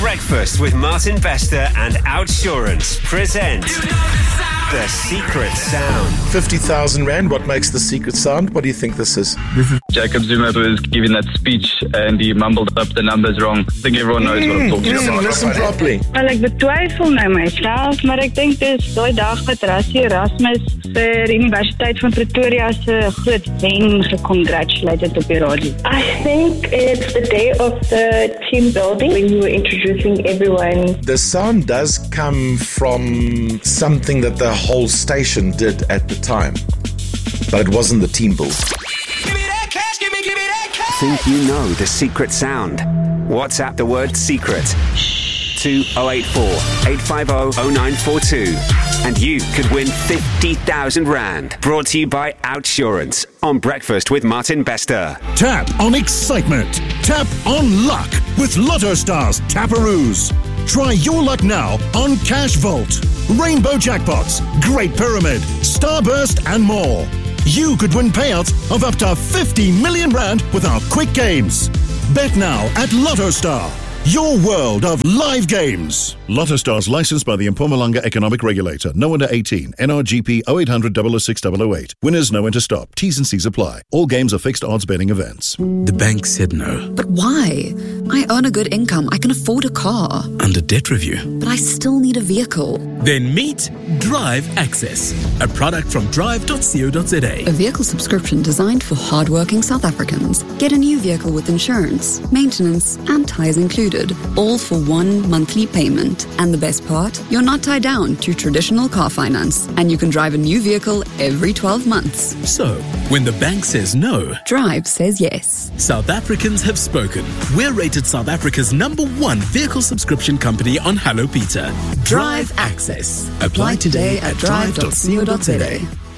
Breakfast with Martin Bester and Outsurance present The Secret Sound. 50,000 Rand, what makes the secret sound? What do you think this is? Jacob Zuma was giving that speech and he mumbled up the numbers wrong. I think everyone knows what I'm talking about. Listen properly. Wel, ek betwyfel nou myself, maar ek dink dis daai dag wat Rassie Erasmus vir Universiteit van Pretoria se groot wen gecongratulated op die radio. I think it's the day of the team building when you were introducing everyone. The sound does come from something that the whole station did at the time, but it wasn't the team build. Think you know the secret sound? WhatsApp the word secret to 084 850 0942 and you could win 50,000 Rand. Brought to you by Outsurance on Breakfast with Martin Bester. Tap on excitement. Tap on luck with Lotto Stars Taparoos. Try your luck now on Cash Vault, Rainbow Jackpots, Great Pyramid, Starburst and more. You could win payouts of up to 50 million Rand with our quick games. Bet now at Lotto Star, your world of live games. Lotto Stars licensed by the Mpumalanga Economic Regulator. No under 18. NRGP 0800 006 008. Winners know when to stop. T's and C's apply. All games are fixed odds betting events. The bank said no. But why? I earn a good income. I can afford a car. Under debt review. But I still need a vehicle. Then meet Drive Access, a product from drive.co.za. A vehicle subscription designed for hardworking South Africans. Get a new vehicle with insurance, maintenance, and tires included, all for one monthly payment. And the best part? You're not tied down to traditional car finance, and you can drive a new vehicle every 12 months. So, when the bank says no, Drive says yes. South Africans have spoken. We're rated South Africa's #1 vehicle subscription company on Hello Peter. Drive Access. Apply today at drive.co.za.